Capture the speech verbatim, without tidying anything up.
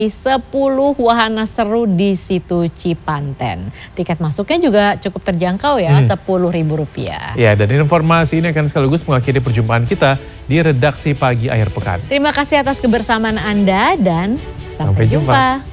sepuluh wahana seru di situ Cipanten. Tiket masuknya juga cukup terjangkau ya, hmm. sepuluh ribu rupiah. Ya, dan informasi ini akan sekaligus mengakhiri perjumpaan kita di redaksi pagi akhir pekan. Terima kasih atas kebersamaan Anda dan sampai, sampai jumpa. jumpa.